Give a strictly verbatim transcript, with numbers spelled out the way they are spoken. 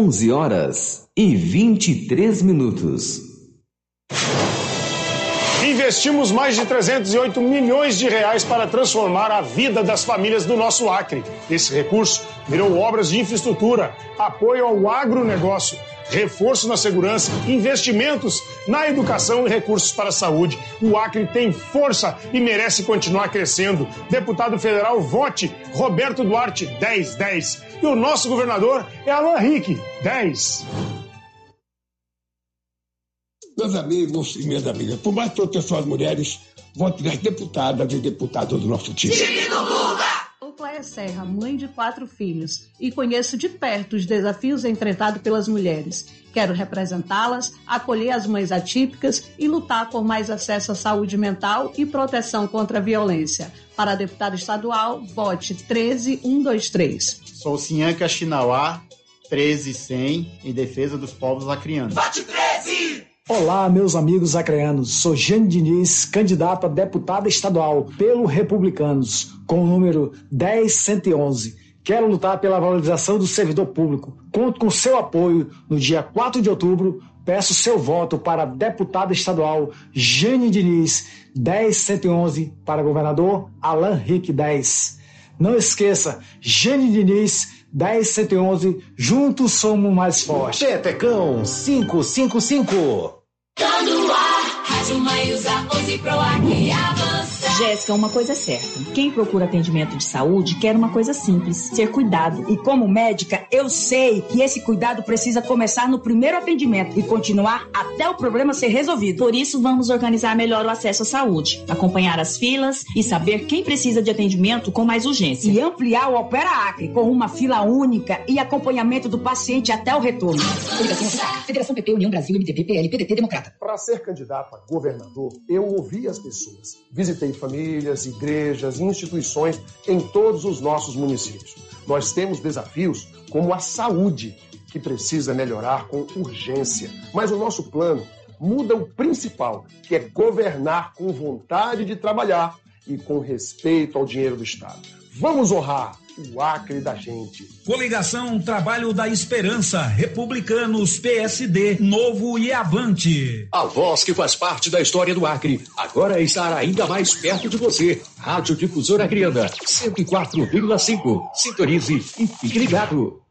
onze horas e vinte e três minutos. Investimos mais de trezentos e oito milhões de reais para transformar a vida das famílias do nosso Acre. Esse recurso virou obras de infraestrutura, apoio ao agronegócio, reforço na segurança, investimentos na educação e recursos para a saúde. O Acre tem força e merece continuar crescendo. Deputado federal, vote Roberto Duarte, dez dez. E o nosso governador é Alan Rick, dez. Meus amigos e minhas amigas, por mais proteção às mulheres, vote nas deputadas e deputados do nosso time. Sou Cléia Serra, mãe de quatro filhos, e conheço de perto os desafios enfrentados pelas mulheres. Quero representá-las, acolher as mães atípicas e lutar por mais acesso à saúde mental e proteção contra a violência. Para deputado estadual, vote treze mil cento e vinte e três. Sou Sinhanca Chinauá, treze cem, em defesa dos povos acrianos. Vote treze! Olá, meus amigos acreanos. Sou Jane Diniz, candidato a deputada estadual pelo Republicanos, com o número dez cento e onze. Quero lutar pela valorização do servidor público. Conto com seu apoio no dia quatro de outubro. Peço seu voto para a deputada estadual Jane Diniz, dez cento e onze, para governador Alan Rick, dez. Não esqueça, Jane Diniz, dez cento e onze, juntos somos mais fortes. Petecão cinco cinco cinco. Tá no ar, Rádio Maiusa onze Pro Acre avança. Jéssica, uma coisa é certa. Quem procura atendimento de saúde quer uma coisa simples, ser cuidado. E como médica, eu sei que esse cuidado precisa começar no primeiro atendimento e continuar até o problema ser resolvido. Por isso, vamos organizar melhor o acesso à saúde, acompanhar as filas e saber quem precisa de atendimento com mais urgência. E ampliar o Opera Acre com uma fila única e acompanhamento do paciente até o retorno. Federação P P, União Brasil, M D B, P L, P D T, Democrata. Para ser candidato a governador, eu ouvi as pessoas. Visitei famílias, igrejas e instituições em todos os nossos municípios. Nós temos desafios como a saúde, que precisa melhorar com urgência. Mas o nosso plano muda o principal, que é governar com vontade de trabalhar e com respeito ao dinheiro do Estado. Vamos honrar o Acre da gente. Coligação Trabalho da Esperança, Republicanos, P S D, Novo e Avante. A voz que faz parte da história do Acre, agora estará ainda mais perto de você. Rádio Difusora Acreana, cento e quatro vírgula cinco. Sintonize e fique ligado.